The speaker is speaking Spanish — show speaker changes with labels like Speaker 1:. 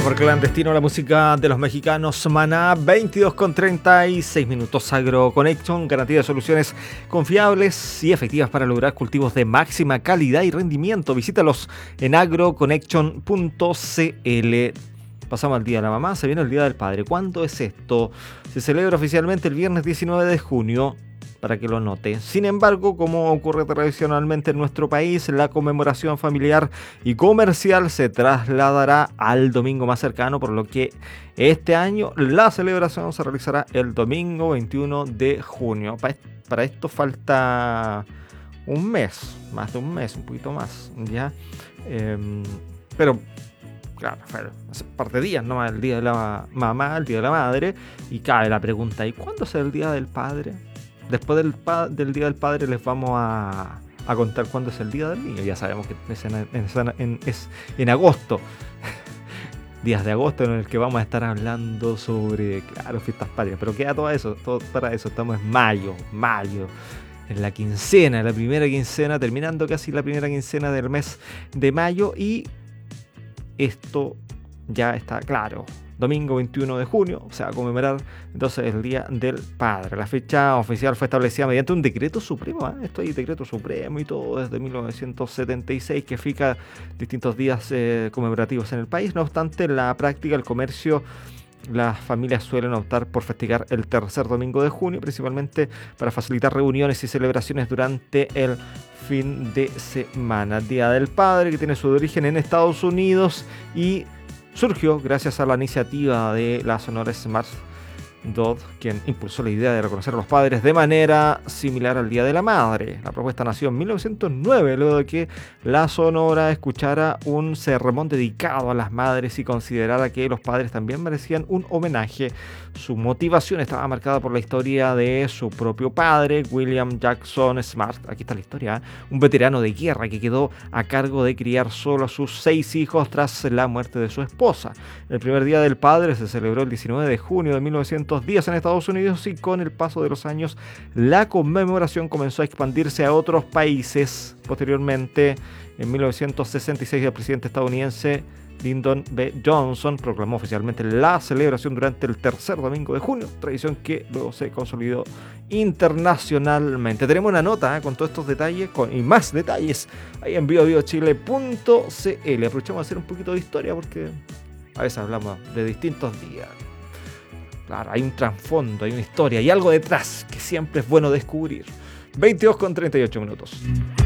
Speaker 1: Por clandestino, la música de los mexicanos Maná, 22:36 minutos. AgroConnection, garantía de soluciones confiables y efectivas para lograr cultivos de máxima calidad y rendimiento. Visítalos en agroconnection.cl. Pasamos al Día de la Mamá, se viene el Día del Padre. ¿Cuándo es esto? Se celebra oficialmente el viernes 19 de junio, para que lo note. Sin embargo, como ocurre tradicionalmente en nuestro país, la conmemoración familiar y comercial se trasladará al domingo más cercano, por lo que este año la celebración se realizará el domingo 21 de junio. Para esto falta un mes, más de un mes, un poquito más, ¿ya? Pero claro, hace un par de días, ¿no? El Día de la Mamá, el Día de la Madre, y cabe la pregunta, ¿y cuándo será el Día del Padre? Después del Día del Padre les vamos a contar cuándo es el Día del Niño. Ya sabemos que es en agosto. Días de agosto en el que vamos a estar hablando sobre, claro, fiestas patrias. Pero queda todo para eso. Estamos en mayo. En la quincena, la primera quincena, terminando casi la primera quincena del mes de mayo. Y esto ya está claro. Domingo 21 de junio se va a conmemorar entonces el Día del Padre. La fecha oficial fue establecida mediante un decreto supremo, Esto hay decreto supremo y todo desde 1976 que fija distintos días conmemorativos en el país. No obstante, en la práctica, el comercio, las familias suelen optar por festejar el tercer domingo de junio, principalmente para facilitar reuniones y celebraciones durante el fin de semana. Día del Padre, que tiene su origen en Estados Unidos y surgió gracias a la iniciativa de la Sonora Smart Dodd, quien impulsó la idea de reconocer a los padres de manera similar al Día de la Madre. La propuesta nació en 1909, luego de que la Sonora escuchara un sermón dedicado a las madres y considerara que los padres también merecían un homenaje. Su motivación estaba marcada por la historia de su propio padre, William Jackson Smart. Aquí está la historia, un veterano de guerra que quedó a cargo de criar solo a sus 6 hijos tras la muerte de su esposa. El primer Día del Padre se celebró el 19 de junio de 1910 en Estados Unidos, y con el paso de los años la conmemoración comenzó a expandirse a otros países. Posteriormente, en 1966, el presidente estadounidense Lyndon B. Johnson proclamó oficialmente la celebración durante el tercer domingo de junio, tradición que luego se consolidó internacionalmente. Tenemos una nota con todos estos detalles y más detalles ahí en biobiochile.cl. Aprovechamos a hacer un poquito de historia porque a veces hablamos de distintos días. Claro, hay un trasfondo, hay una historia, hay algo detrás que siempre es bueno descubrir. 22:38 minutos.